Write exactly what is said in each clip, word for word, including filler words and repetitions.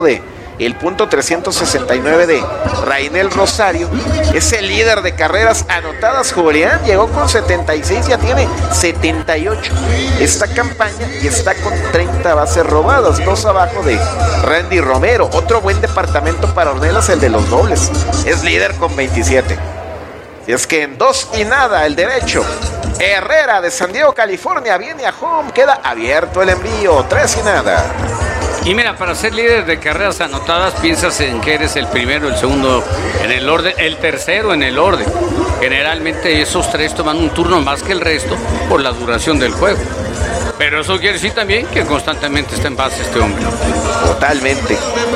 de el punto trescientos sesenta y nueve de Rainel Rosario, es el líder de carreras anotadas. Julián llegó con setenta y seis, ya tiene setenta y ocho esta campaña y está con treinta bases robadas, dos abajo de Randy Romero. Otro buen departamento para Ornelas, el de los dobles, es líder con veintisiete. Y es que en dos y nada el derecho Herrera de San Diego, California, viene a home, queda abierto el envío, tres y nada. Y mira, para ser líder de carreras anotadas, piensas en que eres el primero, el segundo en el orden, el tercero en el orden. Generalmente esos tres toman un turno más que el resto por la duración del juego. Pero eso quiere decir también que constantemente está en base este hombre. Totalmente.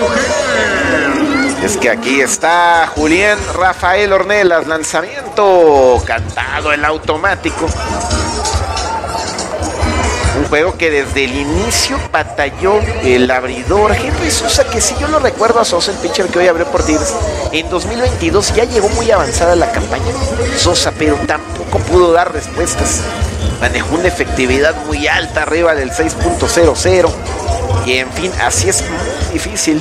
Es que aquí está Julián Rafael Ornelas, lanzamiento cantado en automático. Un juego que desde el inicio batalló el abridor Henry Sosa, que sí, yo lo recuerdo a Sosa, el pitcher que hoy abrió por Tigres. En dos mil veintidós ya llegó muy avanzada la campaña Sosa, pero tampoco pudo dar respuestas. Manejó una efectividad muy alta, arriba del seis punto cero cero. Y en fin, así es muy difícil.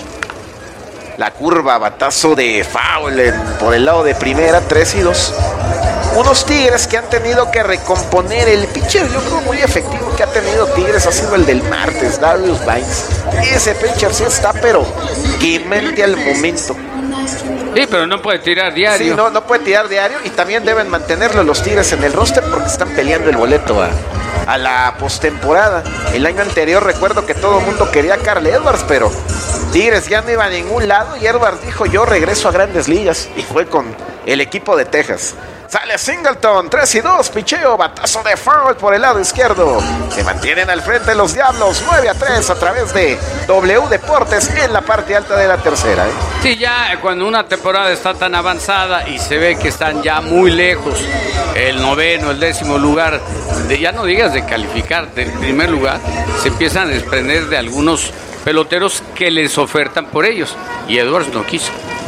La curva, batazo de foul en, por el lado de primera, tres y dos. Unos Tigres que han tenido que recomponer. El pitcher, yo creo, muy efectivo que ha tenido Tigres ha sido el del martes, Darius Vines. Ese pitcher sí está, pero quemante al momento. Sí, pero no puede tirar diario. Sí, no, no puede tirar diario. Y también deben mantenerlo los Tigres en el roster porque están peleando el boleto a, a la postemporada. El año anterior recuerdo que todo el mundo quería a Carl Edwards, pero Tigres ya no iba a ningún lado y Edwards dijo: yo regreso a Grandes Ligas, y fue con el equipo de Texas. Sale Singleton, tres y dos, picheo, batazo de foul por el lado izquierdo. Se mantienen al frente los Diablos, nueve a tres a través de W Deportes en la parte alta de la tercera. ¿eh? Sí, ya cuando una temporada está tan avanzada y se ve que están ya muy lejos, el noveno, el décimo lugar, de, ya no digas de calificar, del primer lugar, se empiezan a desprender de algunos peloteros que les ofertan por ellos. Y Edwards no quiso.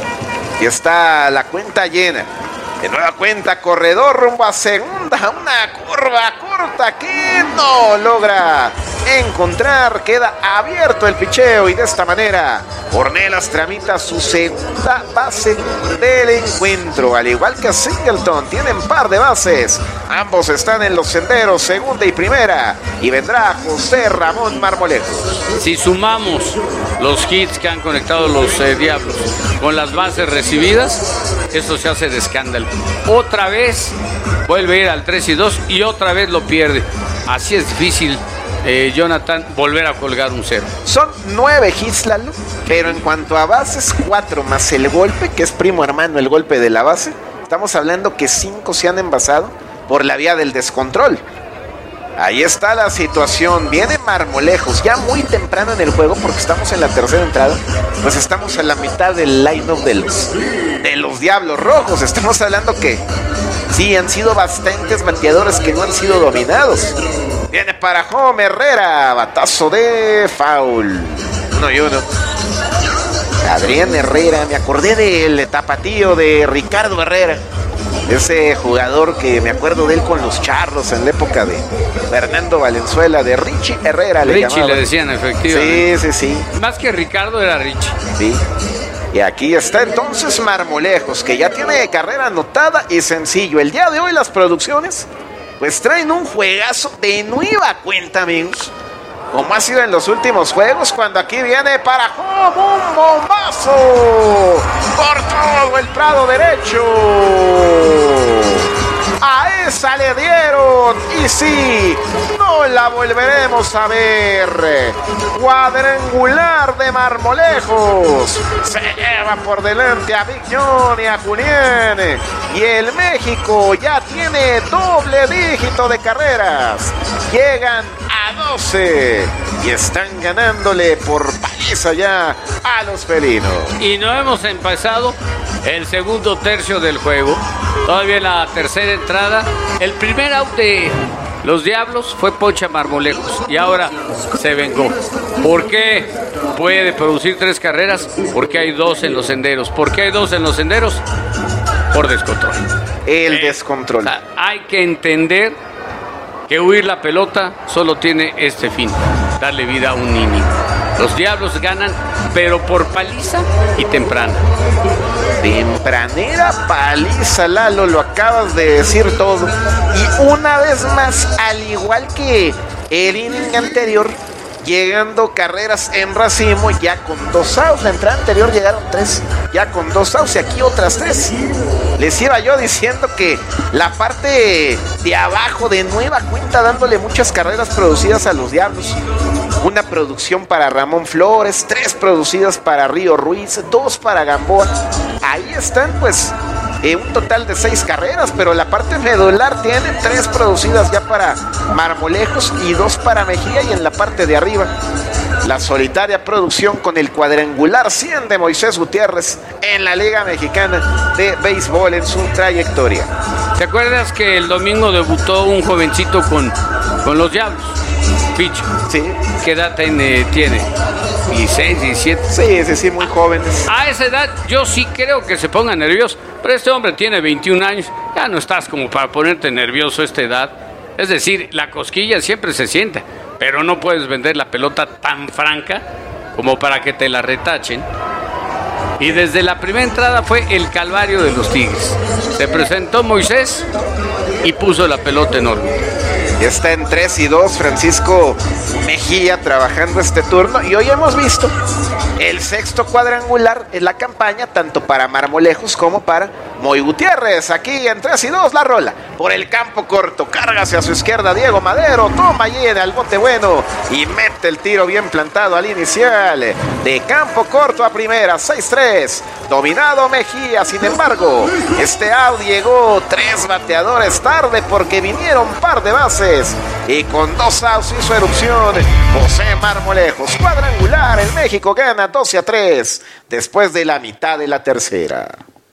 Y está la cuenta llena. De nueva cuenta, corredor rumbo a segunda, una curva corta que no logra encontrar, queda abierto el picheo y de esta manera Ornelas tramita su segunda base del encuentro, al igual que Singleton, tienen par de bases, ambos están en los senderos, segunda y primera, y vendrá José Ramón Marmolejos. Si sumamos los hits que han conectado los eh, Diablos con las bases recibidas, esto se hace de escándalo. Otra vez vuelve a ir al tres y dos y otra vez lo pierde. Así es difícil, eh, Jonathan, volver a colgar un cero. Son nueve hits, Lalo, pero en cuanto a bases, cuatro más el golpe, que es primo hermano el golpe de la base. Estamos hablando que cinco se han envasado por la vía del descontrol. Ahí está la situación. Viene Marmolejos ya muy temprano en el juego porque estamos en la tercera entrada. Pues estamos a la mitad del line-up de los, de los Diablos Rojos. Estamos hablando que sí, han sido bastantes bateadores que no han sido dominados. Viene para home Herrera, batazo de foul. Uno y uno. Adrián Herrera, me acordé del tapatío de Ricardo Herrera. Ese jugador que me acuerdo de él con los Charros en la época de Fernando Valenzuela, de Richie Herrera. Le Richie llamaban. Le decían, efectivamente. Sí, sí, sí. Más que Ricardo era Richie. Sí. Y aquí está entonces Marmolejos, que ya tiene carrera anotada y sencillo. El día de hoy las producciones pues traen un juegazo de nueva cuenta, amigos. Como ha sido en los últimos juegos, cuando aquí viene para home un bombazo por todo el prado derecho. A esa le dieron y sí, no la volveremos a ver. Cuadrangular de Marmolejos. Se lleva por delante a Vignon y a Julián. Y el México ya tiene doble dígito de carreras. Llegan a doce y están ganándole por paliza ya a los felinos. Y no hemos empezado el segundo tercio del juego. Todavía en la tercera entrada, el primer out de los Diablos fue Pocha Marmolejos y ahora se vengó. ¿Por qué puede producir tres carreras? Porque hay dos en los senderos. ¿Por qué hay dos en los senderos? Por descontrol. El eh, descontrol. O sea, hay que entender que huir la pelota solo tiene este fin: darle vida a un inning. Los Diablos ganan pero por paliza y temprana. Tempranera paliza, Lalo, lo acabas de decir todo. Y una vez más, al igual que el inning anterior, llegando carreras en racimo, ya con dos outs. La entrada anterior llegaron tres, ya con dos outs, y aquí otras tres. Les iba yo diciendo que la parte de abajo de nueva cuenta, dándole muchas carreras producidas a los Diablos. Una producción para Ramón Flores, tres producidas para Río Ruiz, dos para Gamboa. Ahí están, pues, eh, un total de seis carreras, pero la parte medular tiene tres producidas ya para Marmolejos y dos para Mejía, y en la parte de arriba la solitaria producción con el cuadrangular cien de Moisés Gutiérrez en la Liga Mexicana de Béisbol en su trayectoria. ¿Te acuerdas que el domingo debutó un jovencito con, con los Diablos? Picho. Sí. ¿Qué edad tiene? tiene? dieciséis, diecisiete. Sí, sí, sí, muy jóvenes. A esa edad yo sí creo que se ponga nervioso, pero este hombre tiene veintiún años, ya no estás como para ponerte nervioso a esta edad. Es decir, la cosquilla siempre se siente, pero no puedes vender la pelota tan franca como para que te la retachen. Y desde la primera entrada fue el calvario de los Tigres. Se presentó Moisés y puso la pelota enorme. Ya está en tres y dos Francisco Mejía trabajando este turno, y hoy hemos visto el sexto cuadrangular en la campaña, tanto para Marmolejos como para Moy Gutiérrez. Aquí en tres y dos la rola por el campo corto, carga hacia su izquierda Diego Madero, toma allí en el bote bueno y mete el tiro bien plantado al inicial de campo corto a primera. Seis tres, dominado Mejía. Sin embargo, este out llegó tres bateadores tarde porque vinieron par de bases, y con dos outs hizo erupción José Marmolejos. Cuadrangular, el México gana doce a tres después de la mitad de la tercera.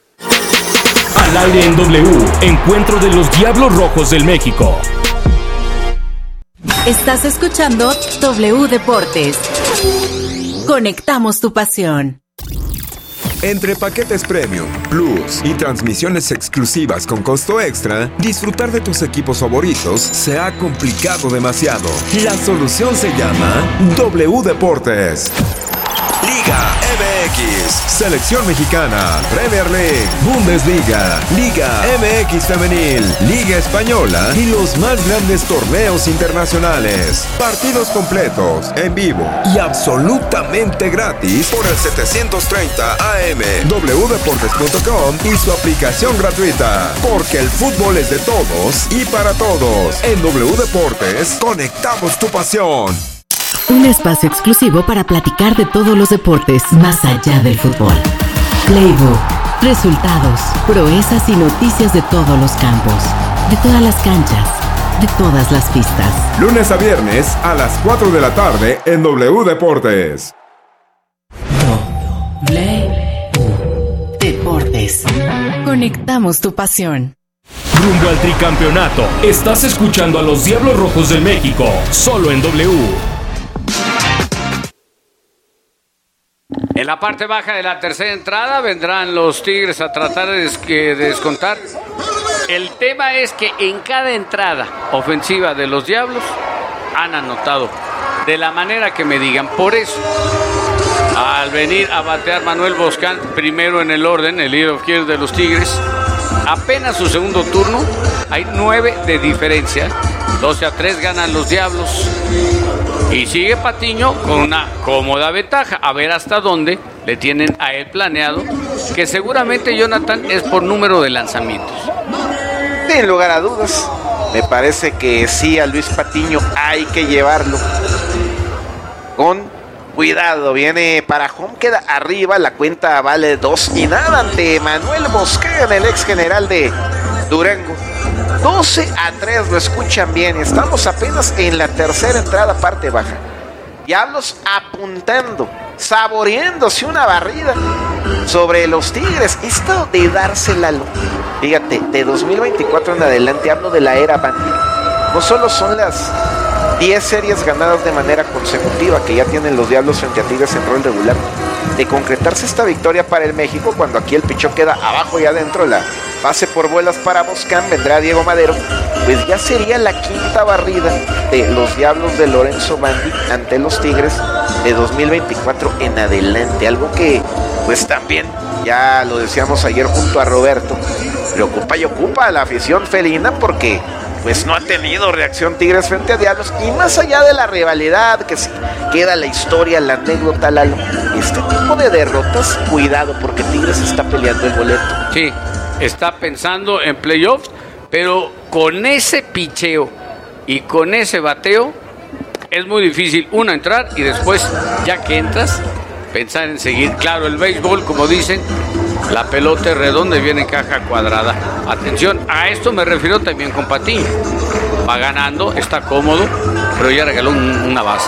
Al aire en W, encuentro de los Diablos Rojos del México. Estás escuchando W Deportes. Conectamos tu pasión. Entre paquetes Premium, Plus y transmisiones exclusivas con costo extra, disfrutar de tus equipos favoritos se ha complicado demasiado. La solución se llama W Deportes. Liga M X, Selección Mexicana, Premier League, Bundesliga, Liga M X Femenil, Liga Española y los más grandes torneos internacionales. Partidos completos, en vivo y absolutamente gratis por el setecientos treinta A M, w deportes punto com y su aplicación gratuita. Porque el fútbol es de todos y para todos. En W Deportes, conectamos tu pasión. Un espacio exclusivo para platicar de todos los deportes más allá del fútbol. Playbook, resultados, proezas y noticias de todos los campos, de todas las canchas, de todas las pistas. Lunes a viernes a las cuatro de la tarde en W Deportes. W Deportes. Conectamos tu pasión. Rumbo al tricampeonato. Estás escuchando a los Diablos Rojos del México, solo en W. En la parte baja de la tercera entrada vendrán los Tigres a tratar de, des- de descontar. El tema es que en cada entrada ofensiva de los Diablos han anotado de la manera que me digan. Por eso, al venir a batear Manuel Boscán, primero en el orden, el lead of here de los Tigres, apenas su segundo turno, hay nueve de diferencia. doce a tres ganan los Diablos. Y sigue Patiño con una cómoda ventaja. A ver hasta dónde le tienen a él planeado, que seguramente, Jonathan, es por número de lanzamientos. Sin lugar a dudas, me parece que sí, a Luis Patiño hay que llevarlo con cuidado. Viene para home, queda arriba, la cuenta vale dos y nada ante Manuel Bosquén, el ex general de Durango. doce a tres, lo escuchan bien. Estamos apenas en la tercera entrada, parte baja. Diablos apuntando, saboreándose una barrida sobre los Tigres. Esto de dársela, fíjate, de dos mil veinticuatro en adelante, hablo de la era Bandy. No solo son las diez series ganadas de manera consecutiva que ya tienen los Diablos frente a Tigres en rol regular. De concretarse esta victoria para el México, cuando aquí el pichó queda abajo y adentro, la pase por vuelas para Boscán, vendrá Diego Madero, pues ya sería la quinta barrida de los Diablos de Lorenzo Bandy ante los Tigres de dos mil veinticuatro en adelante. Algo que pues también, ya lo decíamos ayer junto a Roberto, preocupa y ocupa a la afición felina porque pues no ha tenido reacción Tigres frente a Diablos. Y más allá de la rivalidad, que queda la historia, la anécdota, Lalo, este tipo de derrotas, cuidado, porque Tigres está peleando el boleto. Sí, está pensando en playoffs, pero con ese picheo y con ese bateo es muy difícil, uno, entrar y después, ya que entras, pensar en seguir. Claro, el béisbol, como dicen, la pelota es redonda y viene en caja cuadrada. Atención, a esto me refiero también con Patiño. Va ganando, está cómodo, pero ya regaló un, una base.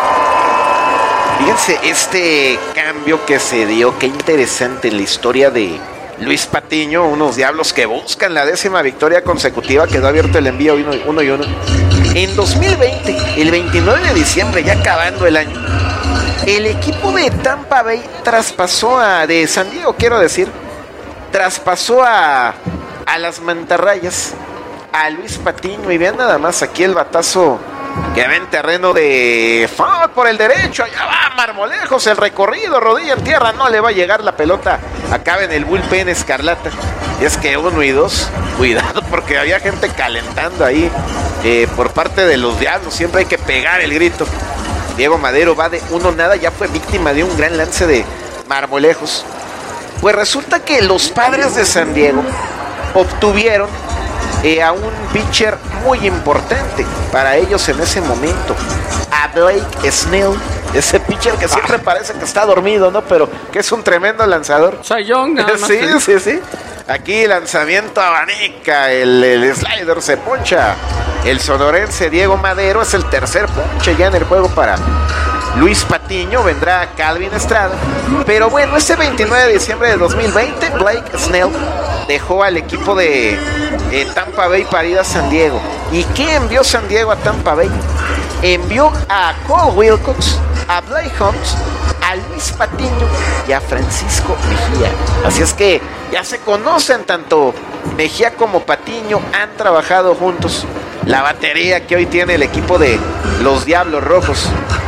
Fíjense este cambio que se dio, qué interesante en la historia de Luis Patiño, unos Diablos que buscan la décima victoria consecutiva. Quedó abierto el envío uno, uno y uno. En dos mil veinte, el veintinueve de diciembre, ya acabando el año, el equipo de Tampa Bay traspasó a, de San Diego, quiero decir, traspasó a, a las mantarrayas, a Luis Patiño, y vean nada más aquí el batazo que va en terreno de foul por el derecho. Allá va Marmolejos, el recorrido, rodilla en tierra, no le va a llegar la pelota, acaba en el bullpen escarlata. Y es que uno y dos, cuidado, porque había gente calentando ahí eh, por parte de los Diablos. Siempre hay que pegar el grito. Diego Madero va de uno nada, ya fue víctima de un gran lance de Marmolejos. Pues resulta que los Padres de San Diego obtuvieron eh, a un pitcher muy importante para ellos en ese momento, a Blake Snell, ese pitcher que siempre ah. parece que está dormido, ¿no? Pero que es un tremendo lanzador. Cy Young, nada más. Sí, sí, sí. Aquí lanzamiento abanica, el, el slider se poncha. El sonorense Diego Madero, es el tercer ponche ya en el juego para Luis Patiño. Vendrá Calvin Estrada. Pero bueno, ese veintinueve de diciembre de dos mil veinte, Blake Snell dejó al equipo de eh, Tampa Bay para ir a San Diego. ¿Y qué envió San Diego a Tampa Bay? Envió a Cole Wilcox, a Blake Hunt, a Luis Patiño y a Francisco Mejía. Así es que ya se conocen, tanto Mejía como Patiño han trabajado juntos. La batería que hoy tiene el equipo de los Diablos Rojos.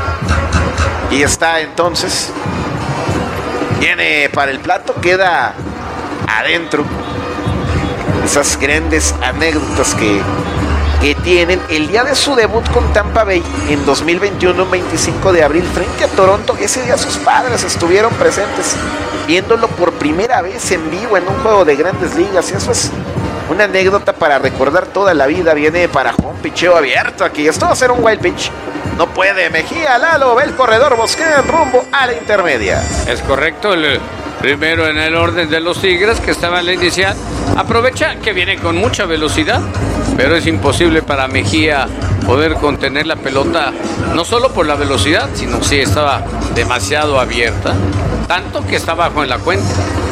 Y está entonces, viene para el plato, queda adentro. Esas grandes anécdotas que, que tienen el día de su debut con Tampa Bay en dos mil veintiuno, veinticinco de abril, frente a Toronto. Ese día sus padres estuvieron presentes, viéndolo por primera vez en vivo en un juego de Grandes Ligas. Y eso es una anécdota para recordar toda la vida. Viene para un picheo abierto aquí. Esto va a ser un wild pitch. No puede Mejía, Lalo, ve el corredor Bosquén rumbo a la intermedia. Es correcto, el primero en el orden de los Tigres, que estaba en la inicial. Aprovecha que viene con mucha velocidad, pero es imposible para Mejía poder contener la pelota, no solo por la velocidad, sino que sí estaba demasiado abierta, tanto que está bajo en la cuenta.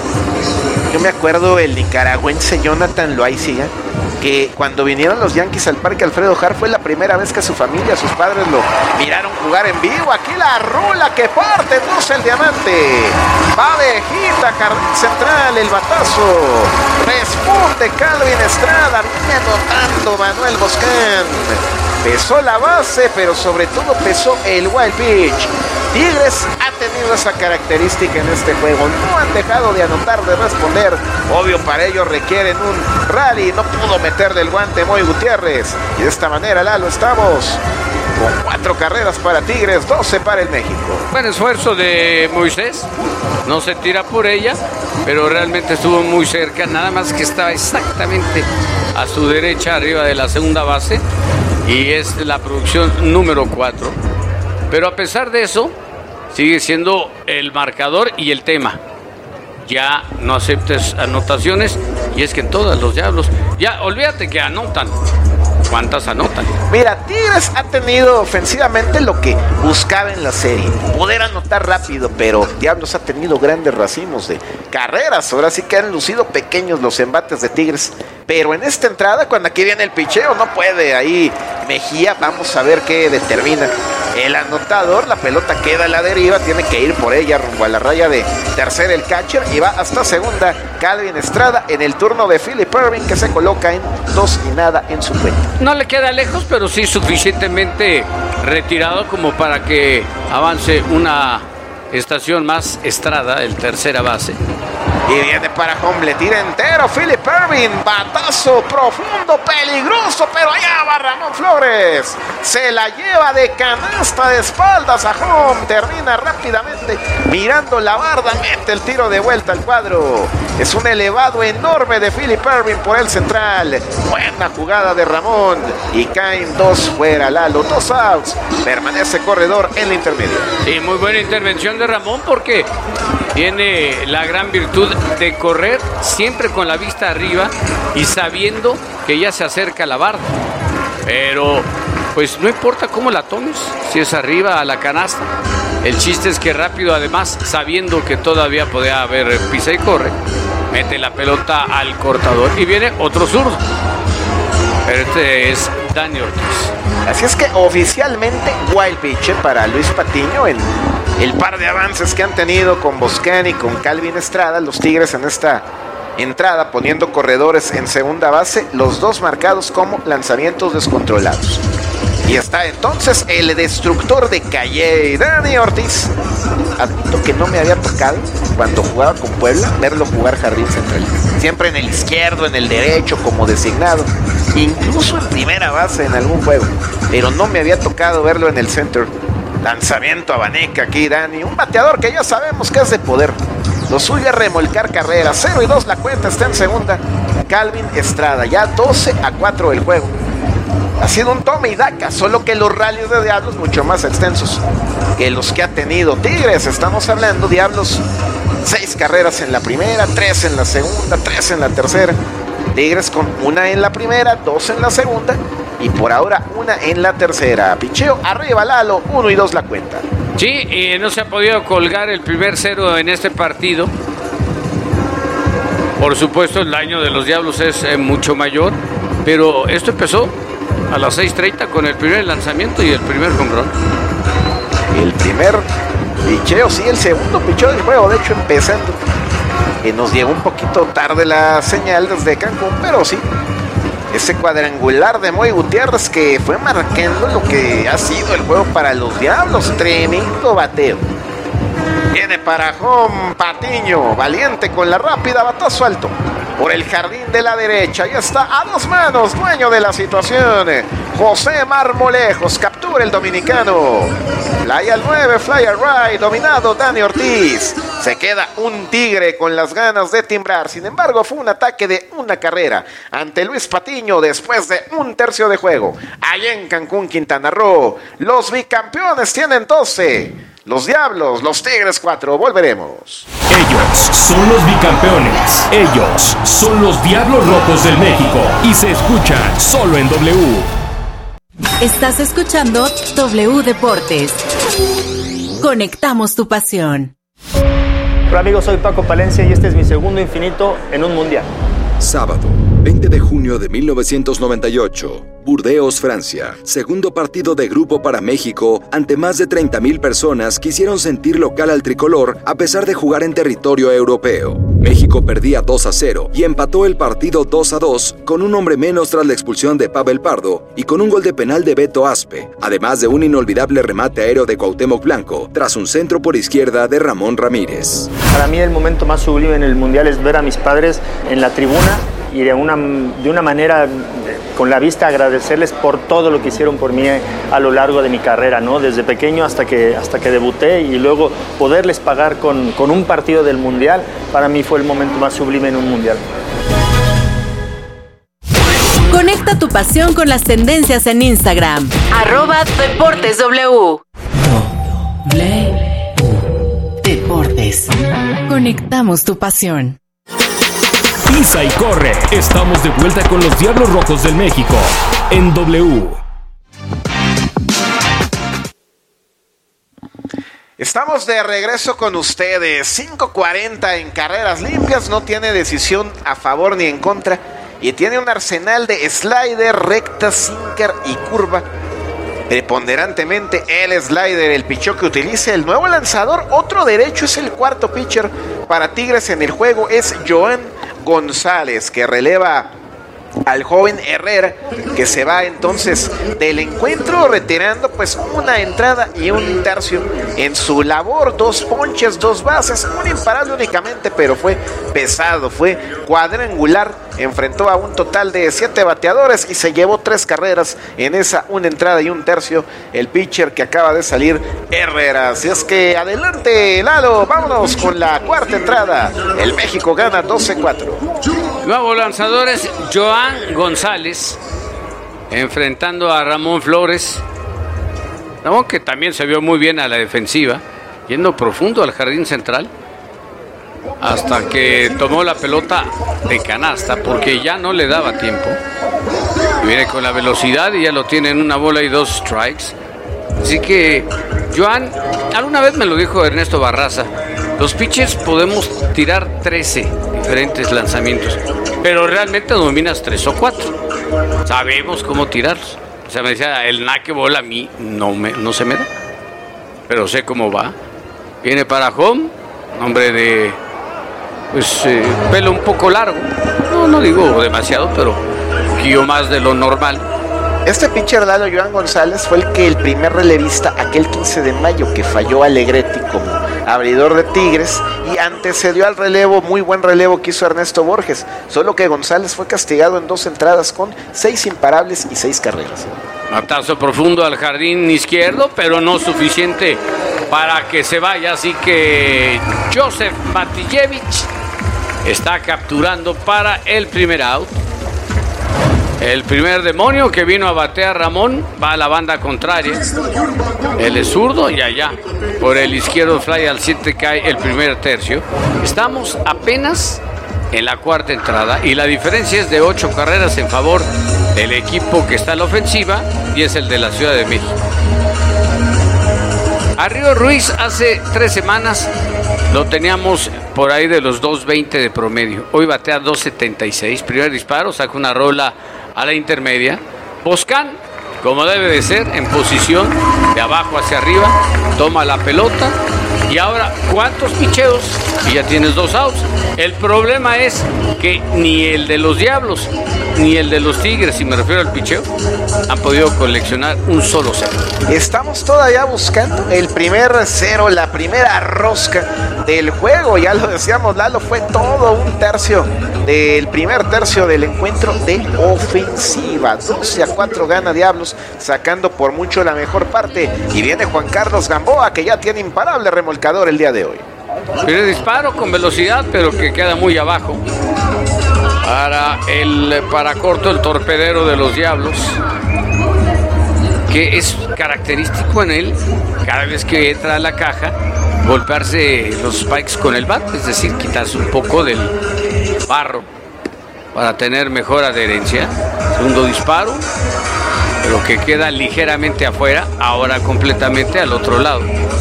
Yo me acuerdo el nicaragüense Jonathan Loaiziga, que cuando vinieron los Yankees al Parque Alfredo Harp fue la primera vez que su familia, sus padres lo miraron jugar en vivo. Aquí la rula que parte, luce el diamante, va de gita, jardín central, el batazo, responde Calvin Estrada, viene anotando Manuel Bosquén. Pesó la base, pero sobre todo pesó el wild pitch. Tigres ha tenido esa característica en este juego. No han dejado de anotar, de responder. Obvio, para ello requieren un rally. No pudo meterle el guante Moy Gutiérrez. Y de esta manera, Lalo, estamos con cuatro carreras para Tigres, doce para el México. Buen esfuerzo de Moisés. No se tira por ella, pero realmente estuvo muy cerca. Nada más que estaba exactamente a su derecha, arriba de la segunda base. Y es la producción número cuatro. Pero a pesar de eso, sigue siendo el marcador y el tema. Ya no aceptes anotaciones, y es que en todos los Diablos, ya olvídate que anotan. ¿Cuántas anotan? Mira, Tigres ha tenido ofensivamente lo que buscaba en la serie, poder anotar rápido, pero Diablos ha tenido grandes racimos de carreras. Ahora sí que han lucido pequeños los embates de Tigres, pero en esta entrada, cuando aquí viene el picheo, no puede ahí Mejía. Vamos a ver qué determina el anotador. La pelota queda a la deriva, tiene que ir por ella rumbo a la raya de tercera el catcher y va hasta segunda Calvin Estrada en el turno de Philip Ervin, que se coloca en dos y nada en su cuenta. No le queda lejos, pero sí suficientemente retirado como para que avance una estación más Estrada, el tercera base. Y viene para home, le tira entero Philip Ervin, batazo profundo, peligroso, pero allá va Ramón Flores, se la lleva de canasta de espaldas a home, termina rápidamente mirando la barda, mete el tiro de vuelta al cuadro. Es un elevado enorme de Philip Ervin por el central, buena jugada de Ramón y caen dos fuera, Lalo, dos outs, permanece corredor en la intermedia. Sí, muy buena intervención de Ramón porque tiene la gran virtud de correr siempre con la vista arriba y sabiendo que ya se acerca la barda. Pero pues no importa cómo la tomes, si es arriba a la canasta. El chiste es que rápido, además, sabiendo que todavía podía haber pisa y corre, mete la pelota al cortador y viene otro zurdo. Pero este es Dani Ortiz. Así es que oficialmente wild pitch para Luis Patiño en el par de avances que han tenido con Boscan y con Calvin Estrada, los Tigres en esta entrada poniendo corredores en segunda base, los dos marcados como lanzamientos descontrolados. Y está entonces el destructor de Calle, Dani Ortiz. Admito que no me había tocado cuando jugaba con Puebla verlo jugar jardín central. Siempre en el izquierdo, en el derecho, como designado. Incluso en primera base en algún juego. Pero no me había tocado verlo en el center. Lanzamiento a Vaneca aquí, Dani. Un bateador que ya sabemos que es de poder. Lo suyo es remolcar carreras. cero y dos la cuenta, está en segunda. Calvin Estrada, ya doce a cuatro el juego. Ha sido un tome y daca, solo que los rallies de Diablos mucho más extensos que los que ha tenido Tigres. Estamos hablando, Diablos, seis carreras en la primera, tres en la segunda, tres en la tercera. Tigres con una en la primera, dos en la segunda y por ahora una en la tercera. Picheo arriba, Lalo, uno y dos la cuenta. Sí, y no se ha podido colgar el primer cero en este partido. Por supuesto, el daño de los Diablos es eh, mucho mayor, pero esto empezó a las seis treinta con el primer lanzamiento y el primer home run. El primer picheo, sí, el segundo picheo del juego, de hecho empezando. Y nos llegó un poquito tarde la señal desde Cancún, pero sí, ese cuadrangular de Moy Gutiérrez que fue marcando lo que ha sido el juego para los Diablos. Tremendo bateo. Viene para home Patiño, valiente con la rápida, batazo alto por el jardín de la derecha. Ya está a dos manos, dueño de la situación, José Marmolejos, captura el dominicano. Fly al nueve, fly al right, dominado Dani Ortiz. Se queda un Tigre con las ganas de timbrar. Sin embargo, fue un ataque de una carrera ante Luis Patiño después de un tercio de juego. Allá en Cancún, Quintana Roo, los bicampeones tienen doce. Los Diablos, los Tigres cuatro. Volveremos. Ellos son los bicampeones. Ellos son los Diablos Rojos del México. Y se escuchan solo en W. Estás escuchando W Deportes. Conectamos tu pasión. Hola amigos, soy Paco Palencia y este es mi segundo infinito en un mundial. Sábado, veinte de junio de mil novecientos noventa y ocho, Burdeos, Francia. Segundo partido de grupo para México ante más de treinta mil personas que hicieron sentir local al tricolor a pesar de jugar en territorio europeo. México perdía dos a cero y empató el partido dos a dos con un hombre menos tras la expulsión de Pavel Pardo y con un gol de penal de Beto Aspe, además de un inolvidable remate aéreo de Cuauhtémoc Blanco tras un centro por izquierda de Ramón Ramírez. Para mí el momento más sublime en el mundial es ver a mis padres en la tribuna y de una, de una manera, con la vista, agradecerles por todo lo que hicieron por mí a lo largo de mi carrera, ¿no? Desde pequeño hasta que, hasta que debuté y luego poderles pagar con, con un partido del mundial, para mí fue el momento más sublime en un mundial. Conecta tu pasión con las tendencias en Instagram. Arroba Deportes W. W Deportes. Conectamos tu pasión. Pisa y corre. Estamos de vuelta con los Diablos Rojos del México en W. Estamos de regreso con ustedes. cinco cuarenta en carreras limpias. No tiene decisión a favor ni en contra y tiene un arsenal de slider, recta, sinker y curva. Preponderantemente el slider, el picheo que utiliza el nuevo lanzador. Otro derecho, es el cuarto pitcher para Tigres en el juego, es Joan González, que releva al joven Herrera, que se va entonces del encuentro retirando pues una entrada y un tercio en su labor. Dos ponches, dos bases, un imparable únicamente, pero fue pesado, fue cuadrangular. Enfrentó a un total de siete bateadores y se llevó tres carreras en esa una entrada y un tercio el pitcher que acaba de salir, Herrera. Así es que adelante, Lalo, vámonos con la cuarta entrada. El México gana doce cuatro. Nuevos lanzadores, Joan González enfrentando a Ramón Flores. Ramón, que también se vio muy bien a la defensiva, yendo profundo al jardín central hasta que tomó la pelota de canasta, porque ya no le daba tiempo. Viene con la velocidad y ya lo tiene en una bola y dos strikes. Así que Joan, alguna vez me lo dijo Ernesto Barraza, los pitchers podemos tirar trece diferentes lanzamientos, pero realmente dominas tres o cuatro. Sabemos cómo tirarlos. O sea, me decía, el naque bola a mí no, me, no se me da, pero sé cómo va. Viene para home, hombre de pues eh, pelo un poco largo. No, no digo demasiado, pero un poquillo más de lo normal. Este pitcher, Lalo, Joan González, fue el que el primer relevista aquel quince de mayo que falló Alegretti como abridor de Tigres y antecedió al relevo, muy buen relevo que hizo Ernesto Borges, solo que González fue castigado en dos entradas con seis imparables y seis carreras. Matazo profundo al jardín izquierdo, pero no suficiente para que se vaya, así que Joseph Matijevich está capturando para el primer out. El primer demonio que vino a batear Ramón va a la banda contraria. Él es zurdo y allá por el izquierdo fly al siete cae el primer tercio. Estamos apenas en la cuarta entrada y la diferencia es de ocho carreras en favor del equipo que está en la ofensiva y es el de la Ciudad de México. A Río Ruiz hace tres semanas lo teníamos por ahí de los dos veinte de promedio. Hoy batea dos setenta y seis. Primer disparo, saca una rola a la intermedia. Boscan, como debe de ser, en posición de abajo hacia arriba, toma la pelota. Y ahora, ¿cuántos picheos? Y ya tienes dos outs. El problema es que ni el de los Diablos ni el de los Tigres, si me refiero al picheo, han podido coleccionar un solo cero. Estamos todavía buscando el primer cero, la primera rosca del juego. Ya lo decíamos, Lalo, fue todo un tercio del primer tercio del encuentro de ofensiva. doce a cuatro gana Diablos, sacando por mucho la mejor parte. Y viene Juan Carlos Gamboa, que ya tiene imparable remolcador el día de hoy. Primer disparo con velocidad, pero que queda muy abajo. Para el para corto, el torpedero de los Diablos, que es característico en él, cada vez que entra a la caja, golpearse los spikes con el bat, es decir, quitarse un poco del barro para tener mejor adherencia. Segundo disparo, pero que queda ligeramente afuera, ahora completamente al otro lado.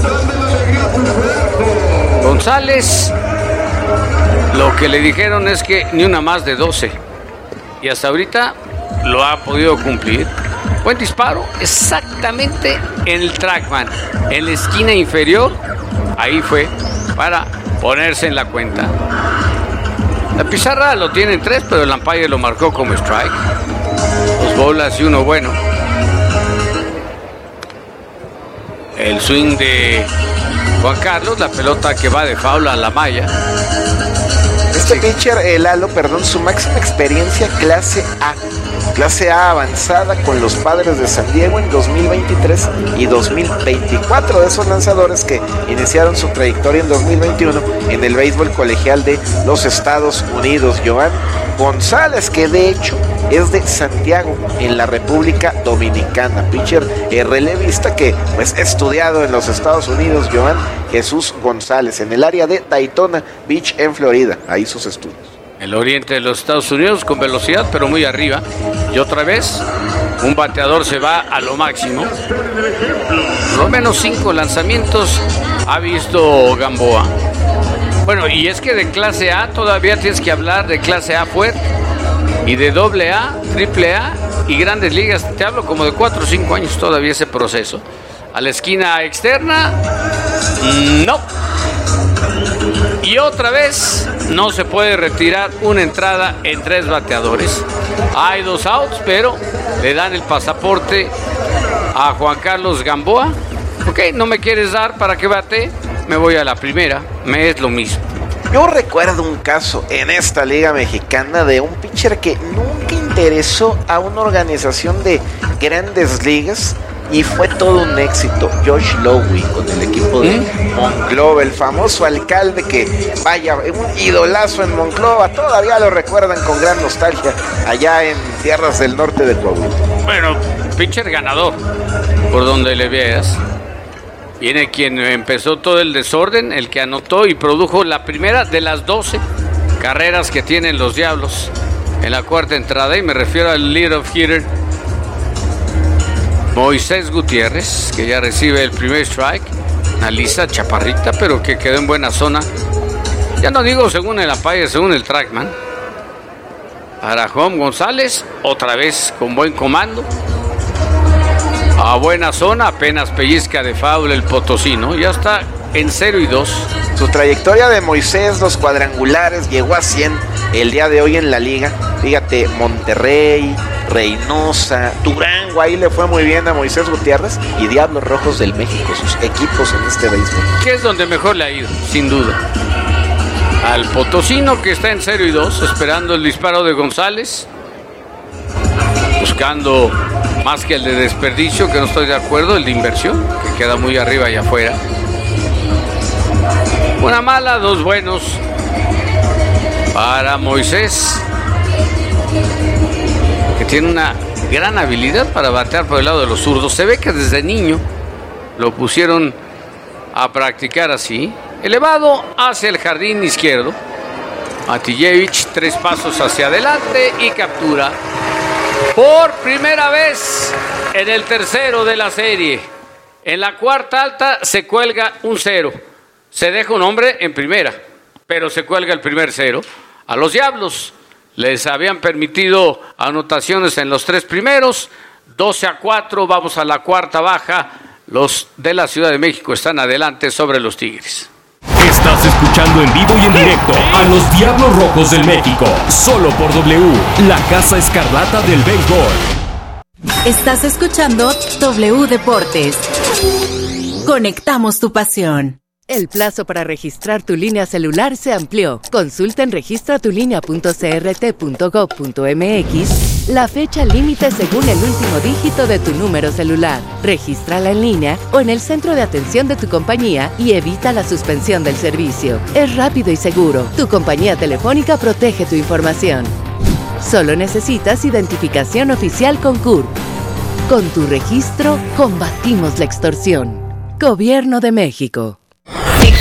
González, lo que le dijeron es que ni una más de doce, y hasta ahorita lo ha podido cumplir. Buen disparo, exactamente en el trackman, en la esquina inferior, ahí fue para ponerse en la cuenta. La pizarra lo tiene en tres, pero el umpire lo marcó como strike. Dos bolas y uno bueno. El swing de Juan Carlos, la pelota que va de foul a la malla. Este pitcher, el Lalo, perdón, su máxima experiencia clase A. Clase A avanzada con los Padres de San Diego en dos mil veintitrés y dos mil veinticuatro, de esos lanzadores que iniciaron su trayectoria en dos mil veintiuno en el béisbol colegial de los Estados Unidos. Joan González, que de hecho es de Santiago, en la República Dominicana. Pitcher eh, relevista que pues estudiado en los Estados Unidos. Joan Jesús González, en el área de Daytona Beach, en Florida. Ahí sus estudios. El oriente de los Estados Unidos, con velocidad pero muy arriba. Y otra vez un bateador se va a lo máximo. Por lo menos cinco lanzamientos ha visto Gamboa. Bueno, y es que de clase A todavía tienes que hablar de clase A fuerte. Y de doble A, triple A y grandes ligas, te hablo como de cuatro o cinco años todavía ese proceso. A la esquina externa, no. Y otra vez, no se puede retirar una entrada en tres bateadores. Hay dos outs, pero le dan el pasaporte a Juan Carlos Gamboa. Ok, no me quieres dar para que bate, me voy a la primera, me es lo mismo. Yo recuerdo un caso en esta liga mexicana de un pitcher que nunca interesó a una organización de grandes ligas y fue todo un éxito. Josh Lowe con el equipo de ¿Mm? Monclova, el famoso alcalde que, vaya, un idolazo en Monclova, todavía lo recuerdan con gran nostalgia allá en tierras del norte de Coahuila. Bueno, pitcher ganador, por donde le veas. Viene quien empezó todo el desorden, el que anotó y produjo la primera de las doce carreras que tienen los Diablos en la cuarta entrada, y me refiero al leadoff hitter Moisés Gutiérrez, que ya recibe el primer strike. Una lisa chaparrita, pero que quedó en buena zona. Ya no digo según el umpire, según el trackman. Arajón González, otra vez con buen comando. A buena zona, apenas pellizca de foul el potosino. Ya está en cero y dos. Su trayectoria de Moisés, los cuadrangulares, llegó a cien el día de hoy en la liga. Fíjate, Monterrey, Reynosa, Durango, ahí le fue muy bien a Moisés Gutiérrez. Y Diablos Rojos del México, sus equipos en este béisbol. Que es donde mejor le ha ido, sin duda. Al potosino, que está en cero y dos, esperando el disparo de González. Buscando más que el de desperdicio, que no estoy de acuerdo, el de inversión, que queda muy arriba y afuera. Una mala, dos buenos para Moisés, que tiene una gran habilidad para batear por el lado de los zurdos. Se ve que desde niño lo pusieron a practicar así. Elevado hacia el jardín izquierdo. Matijevich, tres pasos hacia adelante y captura. Por primera vez en el tercero de la serie. En la cuarta alta se cuelga un cero. Se deja un hombre en primera, pero se cuelga el primer cero. A los Diablos les habían permitido anotaciones en los tres primeros. doce a cuatro, vamos a la cuarta baja. Los de la Ciudad de México están adelante sobre los Tigres. Estás escuchando en vivo y en directo a los Diablos Rojos del México, solo por W, la Casa Escarlata del béisbol. Estás escuchando W Deportes. Conectamos tu pasión. El plazo para registrar tu línea celular se amplió. Consulta en registra tu línea punto c r t punto gov punto m x la fecha límite según el último dígito de tu número celular. Regístrala en línea o en el centro de atención de tu compañía y evita la suspensión del servicio. Es rápido y seguro. Tu compañía telefónica protege tu información. Solo necesitas identificación oficial con C U R P. Con tu registro, combatimos la extorsión. Gobierno de México.